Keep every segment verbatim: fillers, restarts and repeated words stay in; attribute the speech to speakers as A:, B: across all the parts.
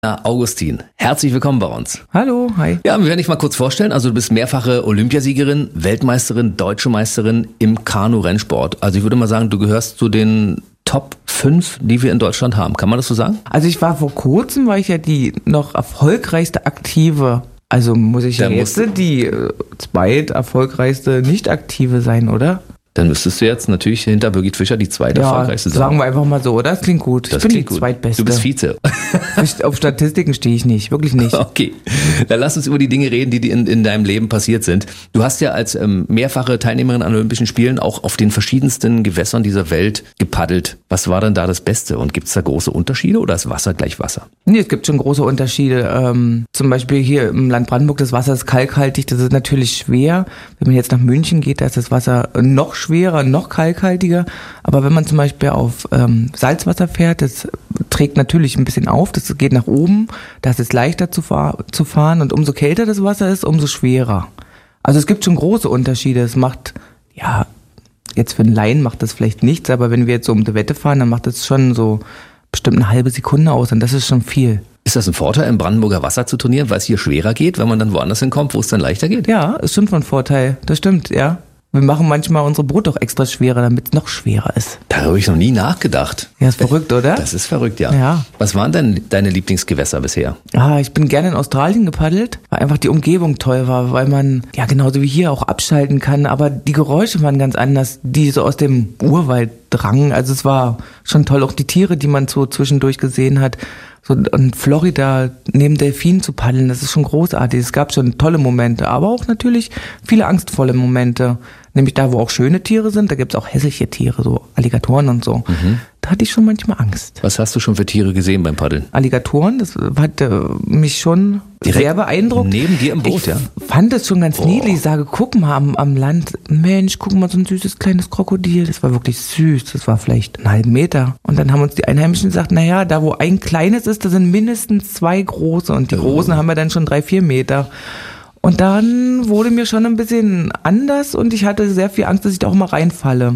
A: Augustin, herzlich willkommen bei uns.
B: Hallo, hi.
A: Ja, wir werden dich mal kurz vorstellen. Also du bist mehrfache Olympiasiegerin, Weltmeisterin, deutsche Meisterin im Kanu-Rennsport. Also ich würde mal sagen, du gehörst zu den Top fünf, die wir in Deutschland haben. Kann man das so sagen?
B: Also ich war vor kurzem, war ich ja die noch erfolgreichste aktive, also muss ich ja jetzt die äh, zweit erfolgreichste nicht aktive sein, oder?
A: Dann müsstest du jetzt natürlich hinter Birgit Fischer die zweite
B: ja,
A: erfolgreichste sein.
B: Sagen wir einfach mal so, oder? Das klingt gut.
A: Das
B: ich bin
A: klingt
B: die
A: gut.
B: zweitbeste.
A: Du bist Vize.
B: Auf Statistiken stehe ich nicht, wirklich nicht.
A: Okay, dann lass uns über die Dinge reden, die in, in deinem Leben passiert sind. Du hast ja als ähm, mehrfache Teilnehmerin an Olympischen Spielen auch auf den verschiedensten Gewässern dieser Welt gepaddelt. Was war denn da das Beste? Und gibt es da große Unterschiede oder ist Wasser gleich Wasser?
B: Nee, es gibt schon große Unterschiede. Ähm, zum Beispiel hier im Land Brandenburg, das Wasser ist kalkhaltig, das ist natürlich schwer. Wenn man jetzt nach München geht, da ist das Wasser noch schwerer, noch kalkhaltiger. Aber wenn man zum Beispiel auf ähm, Salzwasser fährt, das trägt natürlich ein bisschen auf, das geht nach oben, da ist es leichter zu, fahr- zu fahren und umso kälter das Wasser ist, umso schwerer. Also es gibt schon große Unterschiede. Es macht, ja, jetzt für einen Laien macht das vielleicht nichts, aber wenn wir jetzt so um die Wette fahren, dann macht das schon so bestimmt eine halbe Sekunde aus und das ist schon viel.
A: Ist das ein Vorteil, im Brandenburger Wasser zu trainieren, weil es hier schwerer geht, wenn man dann woanders hinkommt, wo es dann leichter geht?
B: Ja, ist schon von Vorteil, das stimmt, ja. Wir machen manchmal unsere Brot auch extra schwerer, damit es noch schwerer ist.
A: Da habe ich noch nie nachgedacht.
B: Ja, ist verrückt, oder?
A: Das ist verrückt, ja.
B: Ja.
A: Was waren denn deine Lieblingsgewässer bisher?
B: Ah, ich bin gerne in Australien gepaddelt, weil einfach die Umgebung toll war, weil man ja genauso wie hier auch abschalten kann, aber die Geräusche waren ganz anders, die so aus dem Urwald drangen. Also es war schon toll, auch die Tiere, die man so zwischendurch gesehen hat. So in Florida neben Delfinen zu paddeln, das ist schon großartig. Es gab schon tolle Momente, aber auch natürlich viele angstvolle Momente. Nämlich da, wo auch schöne Tiere sind, da gibt's auch hässliche Tiere, so Alligatoren und so. Mhm. Da hatte ich schon manchmal Angst.
A: Was hast du schon für Tiere gesehen beim Paddeln?
B: Alligatoren, das hat äh, mich schon Direkt sehr beeindruckt.
A: Neben dir im Boot,
B: ich
A: ja?
B: Ich fand das schon ganz oh. niedlich. Ich sage, guck mal am, am Land, Mensch, guck mal, so ein süßes kleines Krokodil. Das war wirklich süß. Das war vielleicht einen halben Meter. Und dann haben uns die Einheimischen gesagt, naja, da wo ein kleines ist, da sind mindestens zwei große. Und die oh. großen haben wir dann schon drei, vier Meter. Und dann wurde mir schon ein bisschen anders und ich hatte sehr viel Angst, dass ich da auch mal reinfalle.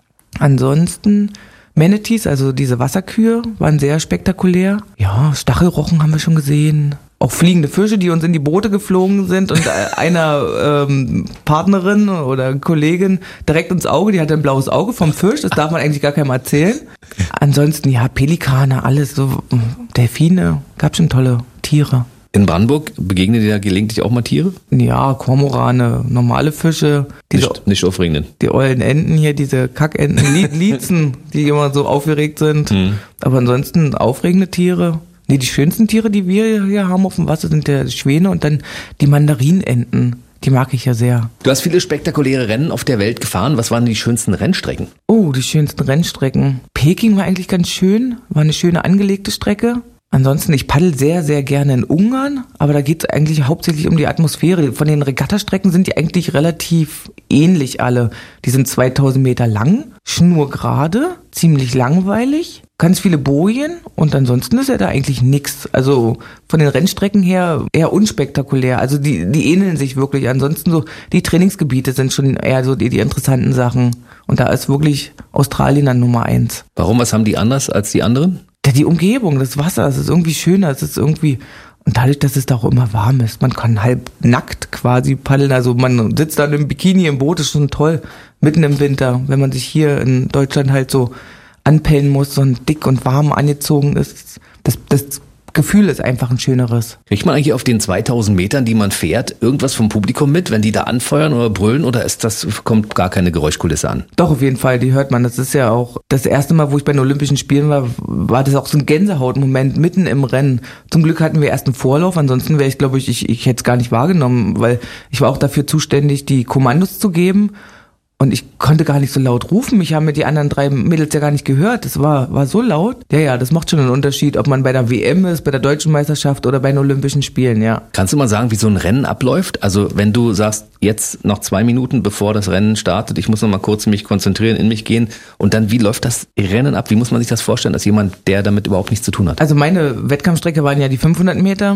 B: Ansonsten Manatees, also diese Wasserkühe, waren sehr spektakulär. Ja, Stachelrochen haben wir schon gesehen. Auch fliegende Fische, die uns in die Boote geflogen sind und einer ähm, Partnerin oder Kollegin direkt ins Auge, die hatte ein blaues Auge vom Fisch, das darf man eigentlich gar keinem erzählen. Ansonsten, ja, Pelikane, alles, so Delfine, gab schon tolle Tiere.
A: In Brandenburg begegnen dir da gelegentlich auch mal Tiere?
B: Ja, Kormorane, normale Fische. Diese,
A: nicht, nicht aufregenden.
B: Die ollen Enten hier, diese Kackenten, Liezen, die immer so aufgeregt sind. Hm. Aber ansonsten aufregende Tiere. Nee, die schönsten Tiere, die wir hier haben auf dem Wasser, sind der Schwäne und dann die Mandarinenten. Die mag ich ja sehr.
A: Du hast viele spektakuläre Rennen auf der Welt gefahren. Was waren die schönsten Rennstrecken?
B: Oh, die schönsten Rennstrecken. Peking war eigentlich ganz schön, war eine schöne angelegte Strecke. Ansonsten, ich paddel sehr, sehr gerne in Ungarn, aber da geht es eigentlich hauptsächlich um die Atmosphäre. Von den Regattastrecken sind die eigentlich relativ ähnlich alle. Die sind zweitausend Meter lang, schnurgerade, ziemlich langweilig, ganz viele Bojen und ansonsten ist ja da eigentlich nix. Also von den Rennstrecken her eher unspektakulär. Also die, die ähneln sich wirklich. Ansonsten so die Trainingsgebiete sind schon eher so die, die interessanten Sachen. Und da ist wirklich Australien dann Nummer eins.
A: Warum? Was haben die anders als die anderen?
B: Ja, die Umgebung, das Wasser, es ist irgendwie schöner, es ist irgendwie, und dadurch, dass es da auch immer warm ist, man kann halb nackt quasi paddeln, also man sitzt dann im Bikini im Boot, ist schon toll, mitten im Winter, wenn man sich hier in Deutschland halt so anpellen muss und dick und warm angezogen ist, das, das Gefühl ist einfach ein schöneres.
A: Kriegt man eigentlich auf den zweitausend Metern, die man fährt, irgendwas vom Publikum mit, wenn die da anfeuern oder brüllen oder ist das, kommt gar keine Geräuschkulisse an?
B: Doch, auf jeden Fall, die hört man. Das ist ja auch das erste Mal, wo ich bei den Olympischen Spielen war, war das auch so ein Gänsehautmoment mitten im Rennen. Zum Glück hatten wir erst einen Vorlauf, ansonsten wäre ich, glaube ich, ich, ich hätte es gar nicht wahrgenommen, weil ich war auch dafür zuständig, die Kommandos zu geben. Und ich konnte gar nicht so laut rufen. Mich haben mir die anderen drei Mädels ja gar nicht gehört. Das war, war so laut. Ja, ja, das macht schon einen Unterschied, ob man bei der W M ist, bei der Deutschen Meisterschaft oder bei den Olympischen Spielen, ja.
A: Kannst du mal sagen, wie so ein Rennen abläuft? Also wenn du sagst, jetzt noch zwei Minuten, bevor das Rennen startet, ich muss noch mal kurz mich konzentrieren, in mich gehen. Und dann, wie läuft das Rennen ab? Wie muss man sich das vorstellen, als jemand, der damit überhaupt nichts zu tun hat?
B: Also meine Wettkampfstrecke waren ja die fünfhundert Meter.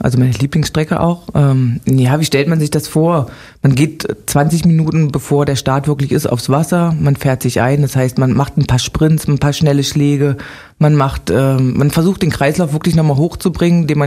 B: also meine Lieblingsstrecke auch. Ähm, ja, wie stellt man sich das vor? Man geht zwanzig Minuten, bevor der Start wirklich ist, aufs Wasser. Man fährt sich ein. Das heißt, man macht ein paar Sprints, ein paar schnelle Schläge. Man macht, ähm, man versucht den Kreislauf wirklich nochmal hochzubringen, indem man